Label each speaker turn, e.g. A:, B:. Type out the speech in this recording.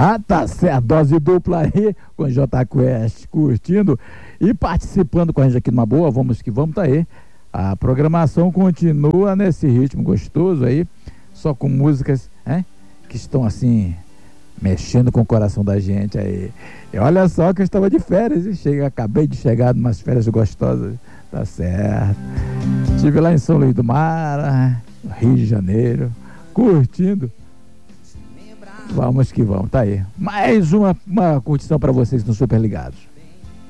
A: Ah, tá certo, dose dupla aí, com J Quest curtindo e participando com a gente aqui numa boa, vamos que vamos, tá aí. A programação continua nesse ritmo gostoso aí, só com músicas, que estão assim, mexendo com o coração da gente aí. E olha só que eu estava de férias, acabei de chegar umas férias gostosas, tá certo. Estive lá em São Luís do Mar, no Rio de Janeiro, curtindo. Vamos que vamos, tá aí. Mais uma curtição para vocês no Super Ligados.